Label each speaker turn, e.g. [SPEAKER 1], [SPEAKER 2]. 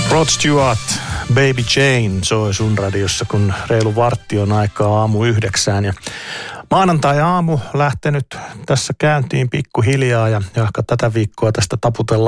[SPEAKER 1] Rod Stewart, Baby Jane soi sun radiossa, kun reilu vartti on aikaa 8:00. Ja maanantai-aamu lähtenyt tässä käyntiin pikkuhiljaa ja ehkä tätä viikkoa tästä taputellaan